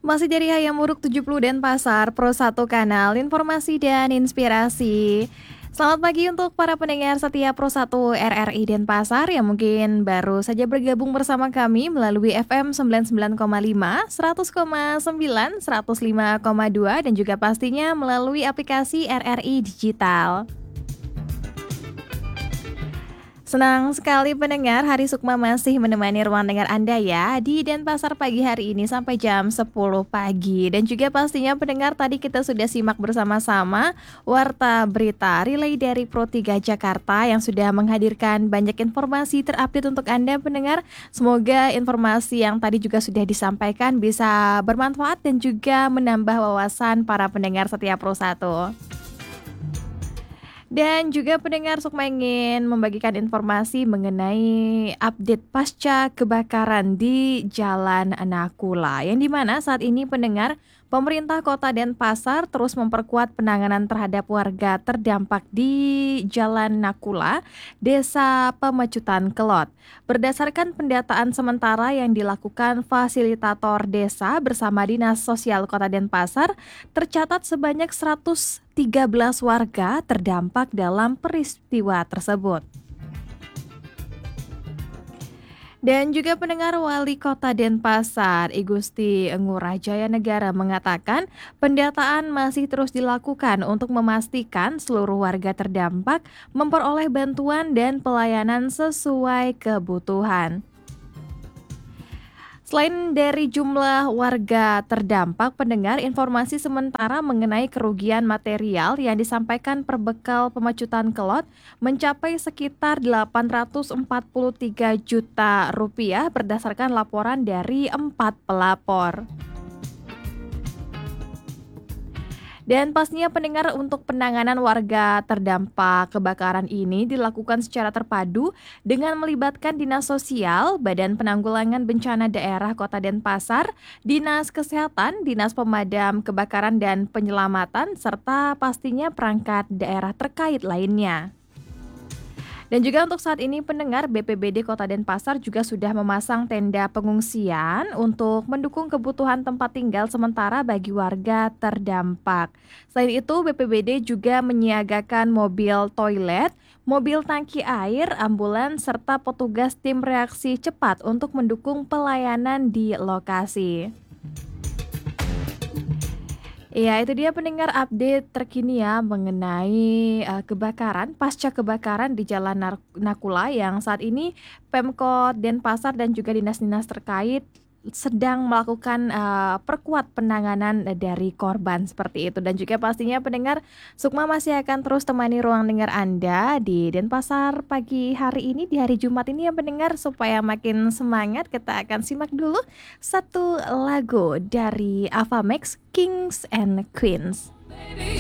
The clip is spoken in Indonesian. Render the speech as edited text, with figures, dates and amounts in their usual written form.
Masih dari Hayam Wuruk 70 Denpasar, Pro 1 Kanal Informasi dan Inspirasi. Selamat pagi untuk para pendengar setia Pro 1 RRI Denpasar yang mungkin baru saja bergabung bersama kami melalui FM 99,5, 100,9, 105,2 dan juga pastinya melalui aplikasi RRI Digital. Senang sekali pendengar, Hari Sukma masih menemani ruang dengar Anda ya di Denpasar pagi hari ini sampai jam 10 pagi. Dan juga pastinya pendengar tadi kita sudah simak bersama-sama Warta Berita Relay dari Pro 3 Jakarta yang sudah menghadirkan banyak informasi terupdate untuk Anda pendengar. Semoga informasi yang tadi juga sudah disampaikan bisa bermanfaat dan juga menambah wawasan para pendengar setia Pro 1. Dan juga pendengar Sukma ingin membagikan informasi mengenai update pasca kebakaran di Jalan Nakula. Yang dimana saat ini pendengar pemerintah Kota Denpasar terus memperkuat penanganan terhadap warga terdampak di Jalan Nakula, Desa Pemecutan Kelot. Berdasarkan pendataan sementara yang dilakukan fasilitator desa bersama Dinas Sosial Kota Denpasar, tercatat sebanyak 113 warga terdampak dalam peristiwa tersebut. Dan juga pendengar Wali Kota Denpasar, I Gusti Ngurah Jaya Negara mengatakan pendataan masih terus dilakukan untuk memastikan seluruh warga terdampak memperoleh bantuan dan pelayanan sesuai kebutuhan. Selain dari jumlah warga terdampak, pendengar informasi sementara mengenai kerugian material yang disampaikan Perbekal Pemecutan Kelot mencapai sekitar 843 juta rupiah berdasarkan laporan dari 4 pelapor. Dan pastinya pendengar untuk penanganan warga terdampak kebakaran ini dilakukan secara terpadu dengan melibatkan Dinas Sosial, Badan Penanggulangan Bencana Daerah Kota Denpasar, Dinas Kesehatan, Dinas Pemadam Kebakaran dan Penyelamatan, serta pastinya perangkat daerah terkait lainnya. Dan juga untuk saat ini pendengar BPBD Kota Denpasar juga sudah memasang tenda pengungsian untuk mendukung kebutuhan tempat tinggal sementara bagi warga terdampak. Selain itu BPBD juga menyiagakan mobil toilet, mobil tangki air, ambulans, serta petugas tim reaksi cepat untuk mendukung pelayanan di lokasi. Iya, itu dia pendengar update terkini ya mengenai kebakaran, pasca kebakaran di Jalan Nakula yang saat ini Pemkot Denpasar dan juga dinas-dinas terkait sedang melakukan perkuat penanganan dari korban seperti itu. Dan juga pastinya pendengar Sukma masih akan terus temani ruang dengar Anda di Denpasar pagi hari ini, di hari Jumat ini ya pendengar. Supaya makin semangat kita akan simak dulu satu lagu dari Avamax, Kings and Queens. Baby.